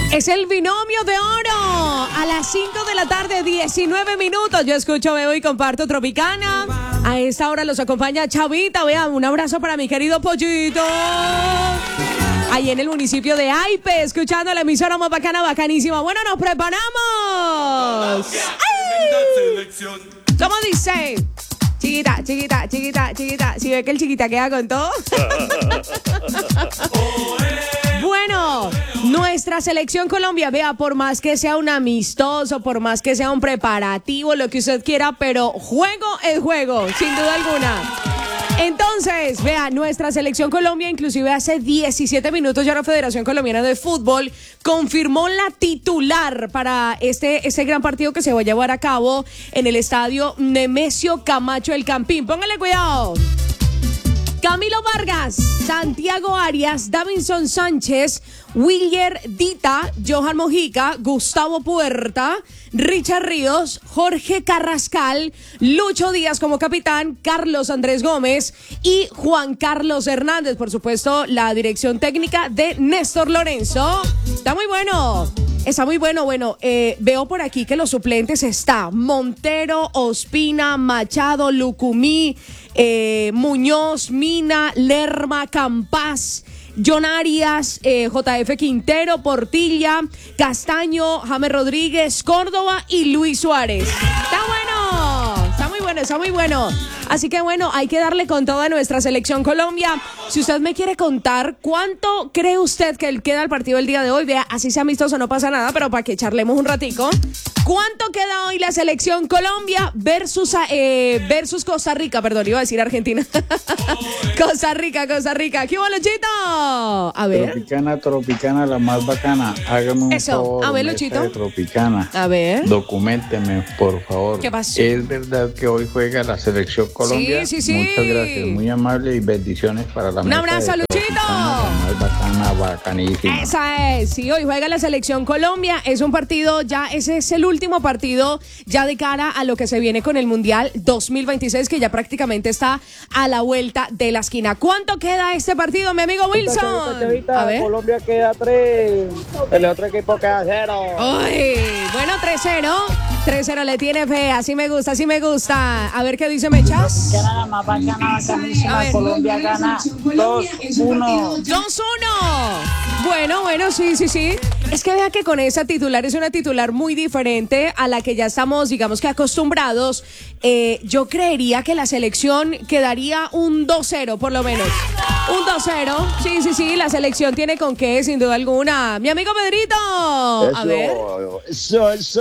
Es el binomio de oro. A las 5 de la tarde, 19 minutos. Yo escucho, veo y comparto Tropicana. A esta hora los acompaña Chavita. Vean, un abrazo para mi querido Pollito. Ahí en el municipio de Aipe, escuchando la emisora más bacana, bacanísima. Bueno, nos preparamos. ¡Ay! ¿Cómo dice? Chiquita, chiquita, chiquita, chiquita. Si ve que el chiquita queda con todo. Bueno, nuestra selección Colombia, vea, por más que sea un amistoso, por más que sea un preparativo, lo que usted quiera, pero juego es juego, sin duda alguna. Entonces, vea, nuestra selección Colombia, inclusive hace 17 minutos ya la Federación Colombiana de Fútbol confirmó la titular para este gran partido que se va a llevar a cabo en el estadio Nemesio Camacho El Campín. Póngale cuidado. Camilo Vargas, Santiago Arias, Davinson Sánchez, Willier Dita, Johan Mojica, Gustavo Puerta, Richard Ríos, Jorge Carrascal, Lucho Díaz como capitán, Carlos Andrés Gómez y Juan Carlos Hernández. Por supuesto, la dirección técnica de Néstor Lorenzo. Está muy bueno. Está muy bueno. Bueno, veo por aquí que los suplentes está Montero, Ospina, Machado, Lucumí, Muñoz, Mina, Lerma, Campas, John Arias, JF Quintero, Portilla, Castaño, James Rodríguez, Córdoba y Luis Suárez. Está bueno, está muy bueno, está muy bueno. Así que bueno, hay que darle con toda nuestra selección Colombia. Si usted me quiere contar cuánto cree usted que queda el partido del día de hoy, vea, así sea amistoso no pasa nada, pero para que charlemos un ratico. ¿Cuánto queda hoy la selección Colombia versus Costa Rica? Perdón, iba a decir Argentina. Costa Rica. ¿Qué hubo, Luchito? A ver. Tropicana, la más bacana. Hágame un favor. A ver, Luchito. Tropicana. A ver. Documénteme, por favor. ¿Qué pasó? ¿Es verdad que hoy juega la selección Colombia? Sí. Muchas gracias, muy amable y bendiciones para la mesa. Un abrazo, Luchito. La más bacana, bacanísima. Esa es, sí, hoy juega la selección Colombia. Es un partido ya, ese es el último partido ya de cara a lo que se viene con el Mundial 2026, que ya prácticamente está a la vuelta de la esquina. ¿Cuánto queda este partido, mi amigo Wilson? Chavita, A ver. Colombia queda 3, el otro equipo queda 0. Uy, bueno, 3-0. 3-0 le tiene fe, así me gusta, así me gusta. A ver qué dice Mechas. Gana la más bacana, A bacanísima. ver. Colombia gana 2-1. 2-1. Bueno, sí. Es que vea que con esa titular es una titular muy diferente a la que ya estamos, digamos que acostumbrados. Yo creería que la selección quedaría un 2-0 por lo menos. Un 2-0. Sí, la selección tiene con qué, sin duda alguna. Mi amigo Pedrito. A ver. Eso.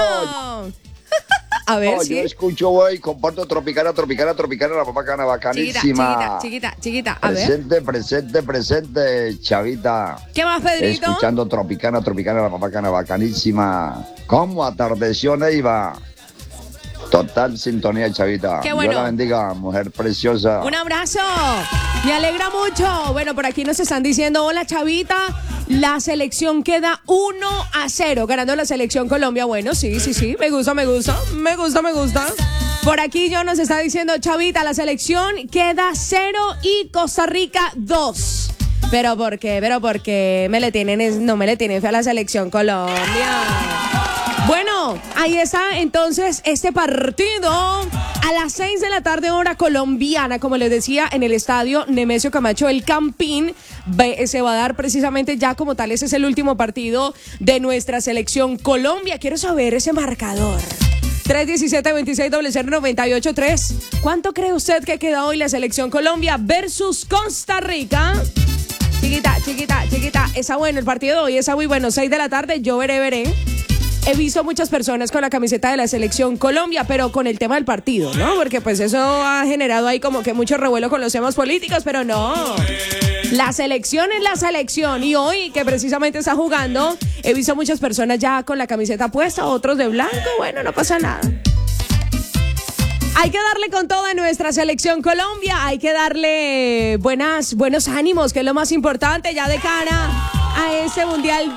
A ver, No, sí. yo escucho, güey, comparto Tropicana, la bacana, bacanísima. Chiquita. A ver. Presente, Chavita. ¿Qué más, Pedrito? Escuchando Tropicana, la bacana, bacanísima. ¿Cómo atardeció Neiva? Total sintonía, Chavita. Qué bueno. Dios la bendiga, mujer preciosa. Un abrazo. Me alegra mucho. Bueno, por aquí nos están diciendo, hola, Chavita. La selección queda 1-0, ganando la selección Colombia. Bueno, sí. Me gusta. Por aquí yo nos está diciendo, Chavita, la selección queda 0 y Costa Rica 2. ¿Pero por qué? No me le tienen fe a la selección Colombia. Bueno, ahí está entonces este partido a las 6 de la tarde hora colombiana, como les decía, en el estadio Nemesio Camacho El Campín. Se va a dar precisamente ya como tal, ese es el último partido de nuestra selección Colombia. Quiero saber ese marcador. 317-26-00-98-3. ¿Cuánto cree usted que queda hoy la selección Colombia versus Costa Rica? Chiquita. Está bueno el partido de hoy, está muy bueno. 6 de la tarde, yo veré. He visto muchas personas con la camiseta de la selección Colombia, pero con el tema del partido, ¿no? Porque pues eso ha generado ahí como que mucho revuelo con los temas políticos, pero no. La selección es la selección y hoy que precisamente está jugando, he visto muchas personas ya con la camiseta puesta, otros de blanco, bueno, no pasa nada. Hay que darle con toda nuestra selección Colombia, hay que darle buenos ánimos, que es lo más importante ya de cara a ese Mundial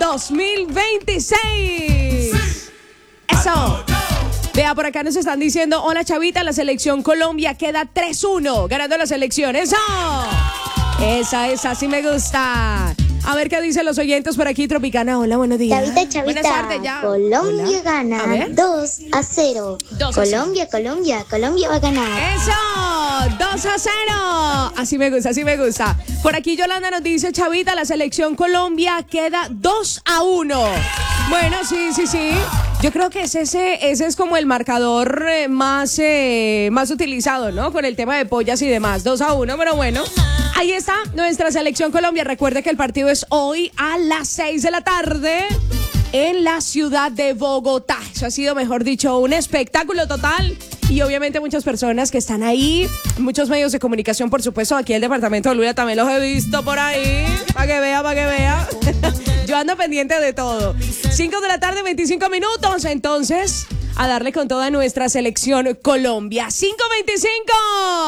2026. Eso. Vea, por acá nos están diciendo, hola, Chavita, la selección Colombia queda 3-1, ganando la selección. Eso. Esa, sí me gusta. A ver qué dicen los oyentes por aquí, Tropicana. Hola, buenos días. Chavita, Buenas tardes, ya. Colombia Hola. A gana ver. 2-0. 2-0. Colombia va a ganar. ¡Eso! 2-0. Así me gusta, así me gusta. Por aquí Yolanda nos dice, Chavita, la selección Colombia queda 2-1. Bueno, sí. Yo creo que ese es como el marcador más utilizado, ¿no? Con el tema de pollas y demás. 2-1, pero bueno. Ahí está nuestra selección Colombia. Recuerde que el partido es hoy a las 6 de la tarde en la ciudad de Bogotá. Eso ha sido, mejor dicho, un espectáculo total. Y obviamente muchas personas que están ahí, muchos medios de comunicación, por supuesto, aquí el departamento de Lula también los he visto por ahí, para que vea. Yo ando pendiente de todo. 5 de la tarde, 25 minutos, entonces, a darle con toda nuestra selección Colombia. 5:25.